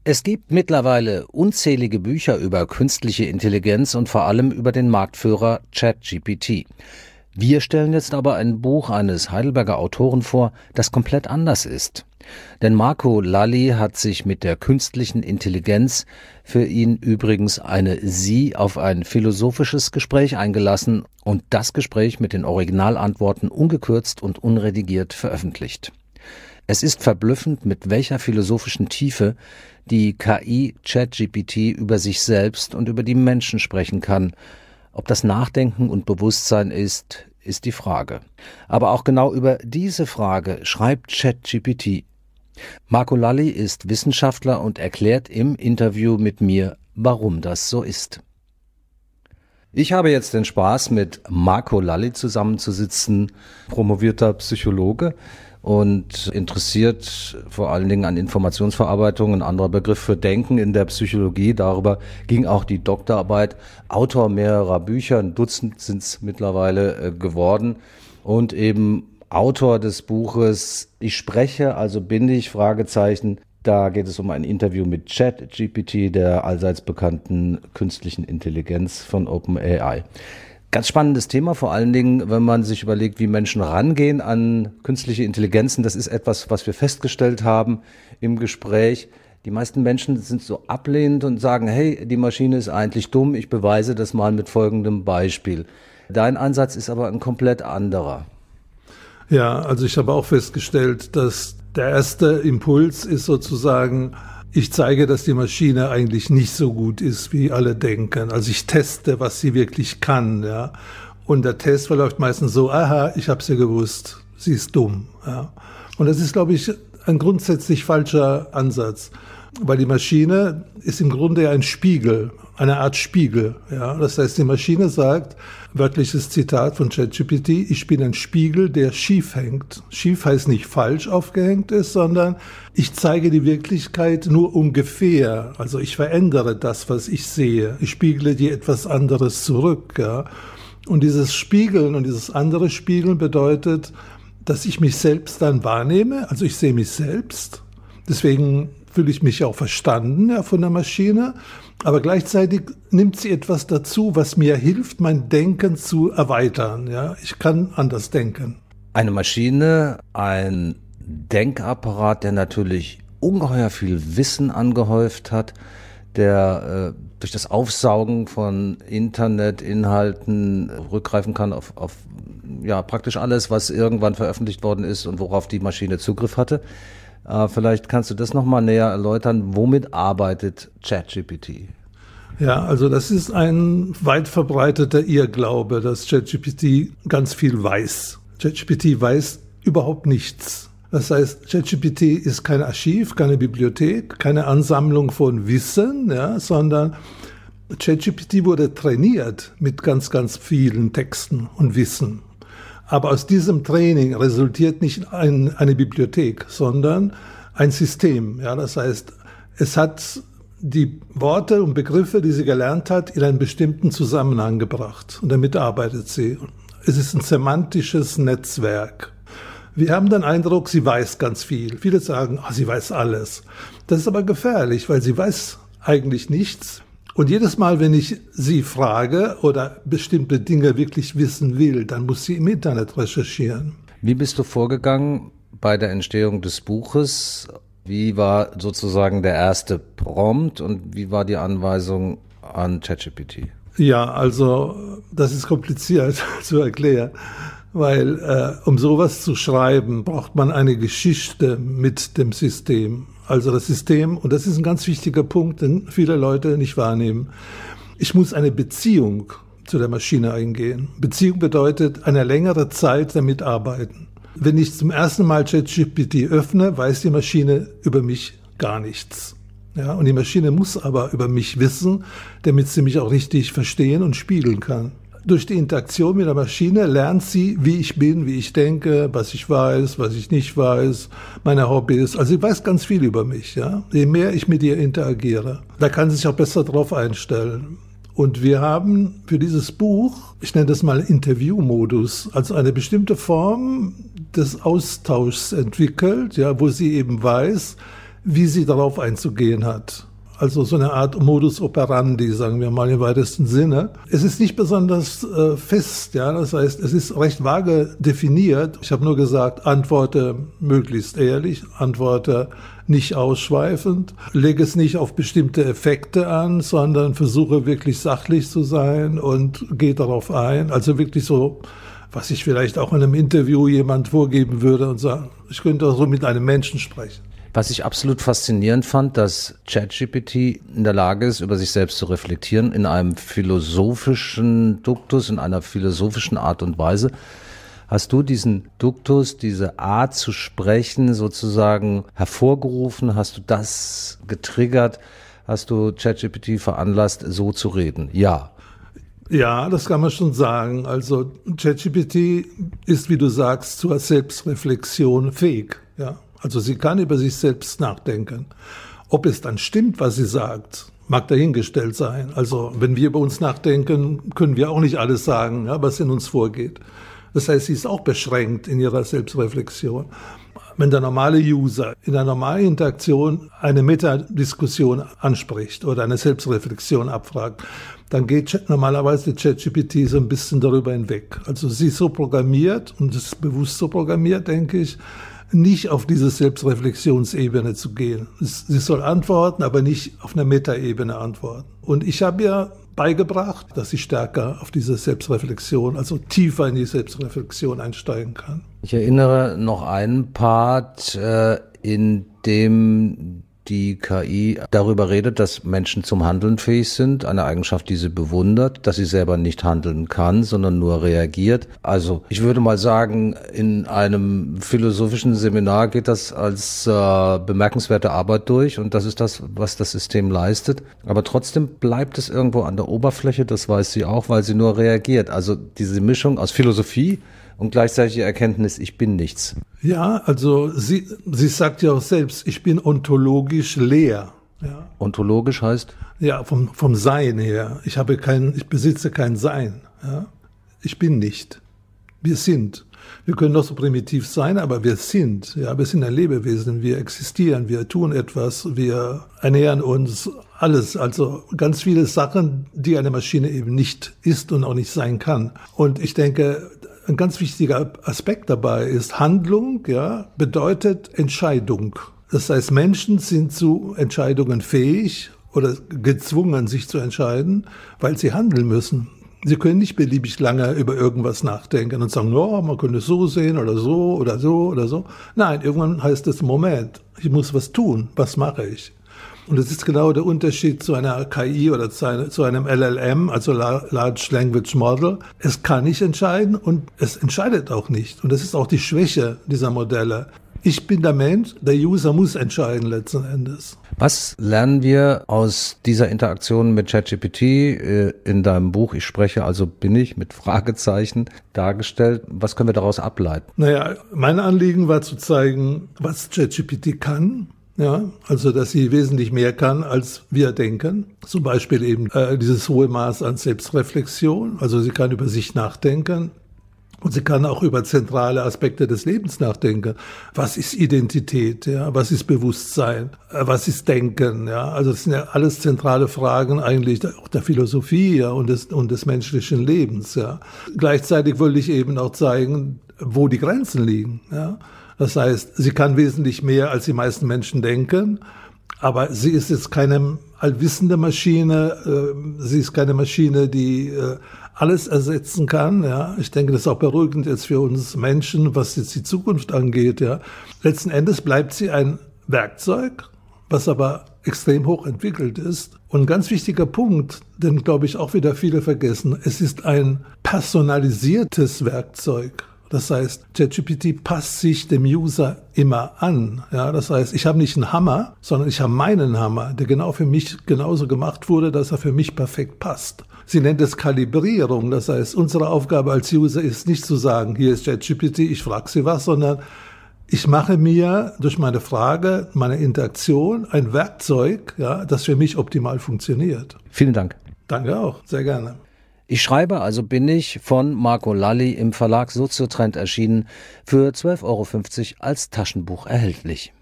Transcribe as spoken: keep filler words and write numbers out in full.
Es gibt mittlerweile unzählige Bücher über künstliche Intelligenz und vor allem über den Marktführer ChatGPT. Wir stellen jetzt aber ein Buch eines Heidelberger Autoren vor, das komplett anders ist. Denn Marco Lalli hat sich mit der künstlichen Intelligenz, für ihn übrigens eine Sie, auf ein philosophisches Gespräch eingelassen und das Gespräch mit den Originalantworten ungekürzt und unredigiert veröffentlicht. Es ist verblüffend, mit welcher philosophischen Tiefe die K I ChatGPT über sich selbst und über die Menschen sprechen kann. Ob das Nachdenken und Bewusstsein ist, ist die Frage. Aber auch genau über diese Frage schreibt ChatGPT. Marco Lalli ist Wissenschaftler und erklärt im Interview mit mir, warum das so ist. Ich habe jetzt den Spaß, mit Marco Lalli zusammenzusitzen, promovierter Psychologe und interessiert vor allen Dingen an Informationsverarbeitung, ein anderer Begriff für Denken in der Psychologie. Darüber ging auch die Doktorarbeit, Autor mehrerer Bücher, ein Dutzend sind es mittlerweile geworden und eben Autor des Buches Ich spreche, also bin ich, Fragezeichen. Da geht es um ein Interview mit ChatGPT, der allseits bekannten künstlichen Intelligenz von OpenAI. Ganz spannendes Thema, vor allen Dingen, wenn man sich überlegt, wie Menschen rangehen an künstliche Intelligenzen. Das ist etwas, was wir festgestellt haben im Gespräch. Die meisten Menschen sind so ablehnend und sagen, hey, die Maschine ist eigentlich dumm, ich beweise das mal mit folgendem Beispiel. Dein Ansatz ist aber ein komplett anderer. Ja, also ich habe auch festgestellt, dass der erste Impuls ist sozusagen, ich zeige, dass die Maschine eigentlich nicht so gut ist, wie alle denken. Also ich teste, was sie wirklich kann, ja. Und der Test verläuft meistens so, aha, ich habe sie gewusst, sie ist dumm, ja. Und das ist, glaube ich, ein grundsätzlich falscher Ansatz, weil die Maschine ist im Grunde ein Spiegel, eine Art Spiegel, ja. Das heißt, die Maschine sagt, wörtliches Zitat von ChatGPT, ich bin ein Spiegel, der schief hängt. Schief heißt nicht falsch aufgehängt ist, sondern ich zeige die Wirklichkeit nur ungefähr. Also ich verändere das, was ich sehe. Ich spiegle dir etwas anderes zurück, ja. Und dieses Spiegeln und dieses andere Spiegeln bedeutet, dass ich mich selbst dann wahrnehme. Also ich sehe mich selbst. Deswegen fühle ich mich auch verstanden, ja, von der Maschine. Aber gleichzeitig nimmt sie etwas dazu, was mir hilft, mein Denken zu erweitern. Ja, ich kann anders denken. Eine Maschine, ein Denkapparat, der natürlich ungeheuer viel Wissen angehäuft hat, der äh, durch das Aufsaugen von Internetinhalten rückgreifen kann auf, auf ja praktisch alles, was irgendwann veröffentlicht worden ist und worauf die Maschine Zugriff hatte. Uh, vielleicht kannst du das nochmal näher erläutern. Womit arbeitet ChatGPT? Ja, also das ist ein weit verbreiteter Irrglaube, dass ChatGPT ganz viel weiß. ChatGPT weiß überhaupt nichts. Das heißt, ChatGPT ist kein Archiv, keine Bibliothek, keine Ansammlung von Wissen, ja, sondern ChatGPT wurde trainiert mit ganz, ganz vielen Texten und Wissen. Aber aus diesem Training resultiert nicht ein, eine Bibliothek, sondern ein System. Ja, das heißt, es hat die Worte und Begriffe, die sie gelernt hat, in einen bestimmten Zusammenhang gebracht. Und damit arbeitet sie. Es ist ein semantisches Netzwerk. Wir haben den Eindruck, sie weiß ganz viel. Viele sagen, oh, sie weiß alles. Das ist aber gefährlich, weil sie weiß eigentlich nichts. Und jedes Mal, wenn ich sie frage oder bestimmte Dinge wirklich wissen will, dann muss sie im Internet recherchieren. Wie bist du vorgegangen bei der Entstehung des Buches? Wie war sozusagen der erste Prompt und wie war die Anweisung an ChatGPT? Ja, also das ist kompliziert zu erklären, weil äh, um sowas zu schreiben, braucht man eine Geschichte mit dem System. Also das System, und das ist ein ganz wichtiger Punkt, den viele Leute nicht wahrnehmen. Ich muss eine Beziehung zu der Maschine eingehen. Beziehung bedeutet eine längere Zeit damit arbeiten. Wenn ich zum ersten Mal ChatGPT öffne, weiß die Maschine über mich gar nichts. Ja, und die Maschine muss aber über mich wissen, damit sie mich auch richtig verstehen und spiegeln kann. Durch die Interaktion mit der Maschine lernt sie, wie ich bin, wie ich denke, was ich weiß, was ich nicht weiß, meine Hobbys. Also sie weiß ganz viel über mich. Ja? Je mehr ich mit ihr interagiere, da kann sie sich auch besser drauf einstellen. Und wir haben für dieses Buch, ich nenne das mal Interviewmodus, also eine bestimmte Form des Austauschs entwickelt, ja, wo sie eben weiß, wie sie darauf einzugehen hat. Also so eine Art Modus operandi, sagen wir mal im weitesten Sinne. Es ist nicht besonders äh, fest, ja, das heißt, es ist recht vage definiert. Ich habe nur gesagt, antworte möglichst ehrlich, antworte nicht ausschweifend, lege es nicht auf bestimmte Effekte an, sondern versuche wirklich sachlich zu sein und gehe darauf ein. Also wirklich so, was ich vielleicht auch in einem Interview jemand vorgeben würde und sagen, ich könnte auch so mit einem Menschen sprechen. Was ich absolut faszinierend fand, dass ChatGPT in der Lage ist, über sich selbst zu reflektieren, in einem philosophischen Duktus, in einer philosophischen Art und Weise. Hast du diesen Duktus, diese Art zu sprechen sozusagen hervorgerufen? Hast du das getriggert? Hast du ChatGPT veranlasst, so zu reden? Ja. Ja, das kann man schon sagen. Also ChatGPT ist, wie du sagst, zur Selbstreflexion fähig, ja. Also sie kann über sich selbst nachdenken. Ob es dann stimmt, was sie sagt, mag dahingestellt sein. Also wenn wir über uns nachdenken, können wir auch nicht alles sagen, ja, was in uns vorgeht. Das heißt, sie ist auch beschränkt in ihrer Selbstreflexion. Wenn der normale User in einer normalen Interaktion eine Metadiskussion anspricht oder eine Selbstreflexion abfragt, dann geht normalerweise ChatGPT so ein bisschen darüber hinweg. Also sie ist so programmiert, und es ist bewusst so programmiert, denke ich, nicht auf diese Selbstreflexionsebene zu gehen. Sie soll antworten, aber nicht auf einer Metaebene antworten. Und ich habe ihr beigebracht, dass sie stärker auf diese Selbstreflexion, also tiefer in die Selbstreflexion einsteigen kann. Ich erinnere noch einen Part, äh, in dem die K I darüber redet, dass Menschen zum Handeln fähig sind, eine Eigenschaft, die sie bewundert, dass sie selber nicht handeln kann, sondern nur reagiert. Also ich würde mal sagen, in einem philosophischen Seminar geht das als äh, bemerkenswerte Arbeit durch, und das ist das, was das System leistet. Aber trotzdem bleibt es irgendwo an der Oberfläche, das weiß sie auch, weil sie nur reagiert. Also diese Mischung aus Philosophie und gleichzeitig die Erkenntnis, ich bin nichts. Ja, also sie, sie sagt ja auch selbst, ich bin ontologisch leer. Ja. Ontologisch heißt? Ja, vom, vom Sein her. Ich habe kein, ich besitze kein Sein. Ja. Ich bin nicht. Wir sind. Wir können doch so primitiv sein, aber wir sind. Ja, wir sind ein Lebewesen. Wir existieren. Wir tun etwas. Wir ernähren uns. Alles. Also ganz viele Sachen, die eine Maschine eben nicht ist und auch nicht sein kann. Und ich denke, ein ganz wichtiger Aspekt dabei ist, Handlung, ja, bedeutet Entscheidung. Das heißt, Menschen sind zu Entscheidungen fähig oder gezwungen, sich zu entscheiden, weil sie handeln müssen. Sie können nicht beliebig lange über irgendwas nachdenken und sagen, oh, man könnte es so sehen oder so oder so oder so. Nein, irgendwann heißt es, Moment, ich muss was tun. Was mache ich? Und das ist genau der Unterschied zu einer K I oder zu einem L L M, also Large Language Model. Es kann nicht entscheiden und es entscheidet auch nicht. Und das ist auch die Schwäche dieser Modelle. Ich bin der Mensch, der User muss entscheiden letzten Endes. Was lernen wir aus dieser Interaktion mit ChatGPT in deinem Buch? Ich spreche, also bin ich, mit Fragezeichen dargestellt. Was können wir daraus ableiten? Naja, mein Anliegen war zu zeigen, was ChatGPT kann. Ja, also dass sie wesentlich mehr kann, als wir denken. Zum Beispiel eben äh, dieses hohe Maß an Selbstreflexion. Also sie kann über sich nachdenken und sie kann auch über zentrale Aspekte des Lebens nachdenken. Was ist Identität? Ja, was ist Bewusstsein? Äh, was ist Denken? Ja, also das sind ja alles zentrale Fragen eigentlich auch der Philosophie, ja, und des und des menschlichen Lebens. Ja, gleichzeitig wollte ich eben auch zeigen, wo die Grenzen liegen. Ja. Das heißt, sie kann wesentlich mehr, als die meisten Menschen denken, aber sie ist jetzt keine allwissende Maschine, sie ist keine Maschine, die alles ersetzen kann. Ja. Ich denke, das ist auch beruhigend jetzt für uns Menschen, was jetzt die Zukunft angeht. Ja. Letzten Endes bleibt sie ein Werkzeug, was aber extrem hoch entwickelt ist. Und ein ganz wichtiger Punkt, den, glaube ich, auch wieder viele vergessen, es ist ein personalisiertes Werkzeug. Das heißt, ChatGPT passt sich dem User immer an. Ja, das heißt, ich habe nicht einen Hammer, sondern ich habe meinen Hammer, der genau für mich genauso gemacht wurde, dass er für mich perfekt passt. Sie nennt es Kalibrierung. Das heißt, unsere Aufgabe als User ist nicht zu sagen, hier ist ChatGPT, ich frage Sie was, sondern ich mache mir durch meine Frage, meine Interaktion ein Werkzeug, ja, das für mich optimal funktioniert. Vielen Dank. Danke auch, sehr gerne. Ich schreibe, also bin ich, von Marco Lalli, im Verlag Soziotrend erschienen, für zwölf Euro fünfzig als Taschenbuch erhältlich.